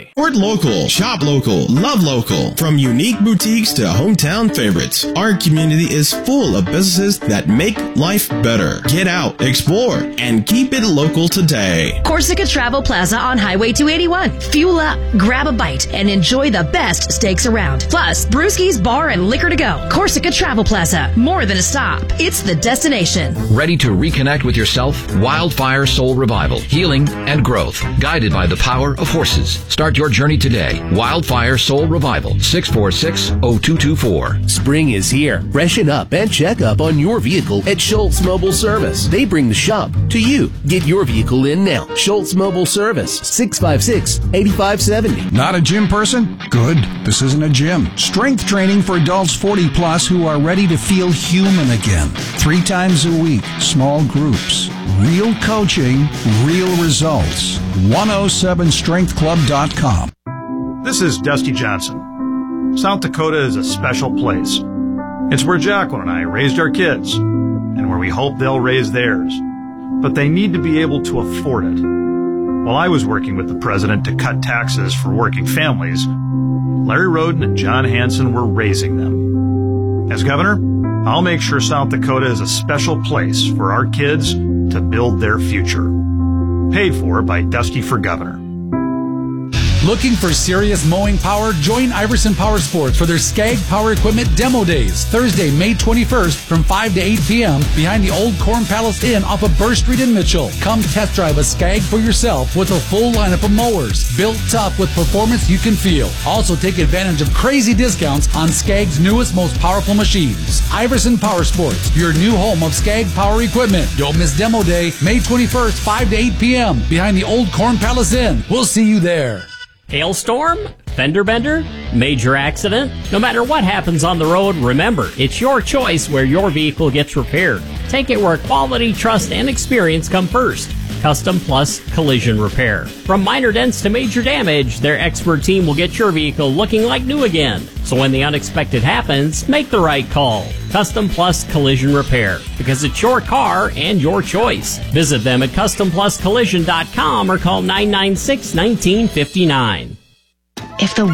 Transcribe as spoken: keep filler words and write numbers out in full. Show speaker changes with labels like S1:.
S1: today.
S2: Support local, shop local, love local. From unique boutiques to hometown favorites, our community is full of businesses that make life better. Get out, explore, and keep it local today.
S3: Corsica Travel Plaza on Highway two eighty-one. Fuel up, grab a bite, and enjoy the best steaks around. Plus, Brewski's Bar and Liquor to Go. Corsica Travel Plaza. More than a stop. It's the destination.
S4: Ready to reconnect with yourself? Wildfire Soul Revival. Healing and growth. Guided by the power of horses. Start your journey today. Wildfire Soul Revival. six four six, zero two two four.
S5: Spring is here. Freshen up and check up on your vehicle at Schultz Mobile Service. They bring the shop to you. Get your vehicle in now. Schultz Mobile Service. six five six, eight five seven zero.
S6: Not a gym person? Good. This isn't a gym. Strength training for adults forty plus who are ready to feel human again. Three times a week. Small groups. Real coaching. Real results. one oh seven strength club dot com.
S7: This is Dusty Johnson. South Dakota is a special place. It's where Jacqueline and I raised our kids, and where we hope they'll raise theirs. But they need to be able to afford it. While I was working with the president to cut taxes for working families, Larry Roden and John Hanson were raising them. As governor, I'll make sure South Dakota is a special place for our kids to build their future. Paid for by Dusty for Governor.
S8: Looking for serious mowing power? Join Iverson Power Sports for their Skag Power Equipment Demo Days, Thursday, May twenty-first from five to eight p.m. behind the Old Corn Palace Inn off of Burr Street in Mitchell. Come test drive a Skag for yourself with a full lineup of mowers, built tough with performance you can feel. Also take advantage of crazy discounts on Skag's newest, most powerful machines. Iverson Power Sports, your new home of Skag Power Equipment. Don't miss Demo Day, May twenty-first, five to eight p.m. behind the Old Corn Palace Inn. We'll see you there.
S1: Hailstorm? Fender bender? Major accident? No matter what happens on the road, remember, it's your choice where your vehicle gets repaired. Take it where quality, trust, and experience come first. Custom Plus Collision Repair. From minor dents to major damage, their expert team will get your vehicle looking like new again. So when the unexpected happens, make the right call. Custom Plus Collision Repair. Because it's your car and your choice. Visit them at custom plus collision dot com or call nine nine six, one nine five nine.
S3: If the